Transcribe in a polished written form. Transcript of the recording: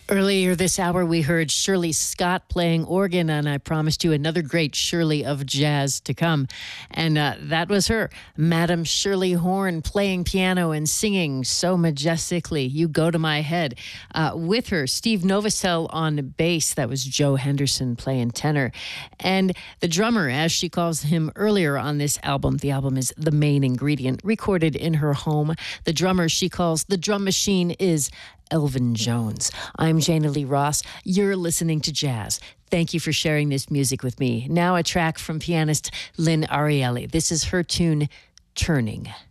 Earlier this hour, we heard Shirley Scott playing organ, and I promised you another great Shirley of jazz to come. And that was her, Madam Shirley Horn, playing piano and singing so majestically, You Go to My Head. With her, Steve Novosel on bass. That was Joe Henderson playing tenor. And the drummer, as she calls him earlier on this album, the album is The Main Ingredient, recorded in her home. The drummer she calls the drum machine is Elvin Jones. I'm Jana Lee Ross. You're listening to Jazz. Thank you for sharing this music with me. Now a track from pianist Lynn Ariely. This is her tune, Turning.